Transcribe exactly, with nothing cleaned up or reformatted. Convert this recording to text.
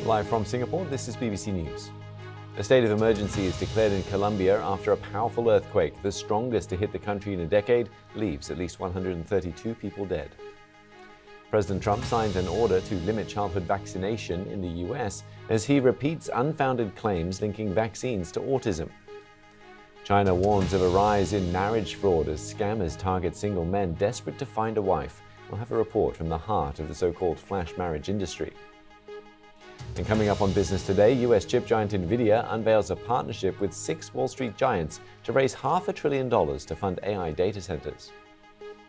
Live from Singapore, this is B B C News. A state of emergency is declared in Colombia after a powerful earthquake, the strongest to hit the country in a decade, leaves at least one hundred thirty-two people dead. President Trump signs an order to limit childhood vaccination in the U S as he repeats unfounded claims linking vaccines to autism. China warns of a rise in marriage fraud as scammers target single men desperate to find a wife. We'll have a report from the heart of the so-called flash marriage industry. And coming up on Business Today, U S chip giant Nvidia unveils a partnership with six Wall Street giants to raise half a trillion dollars to fund A I data centers.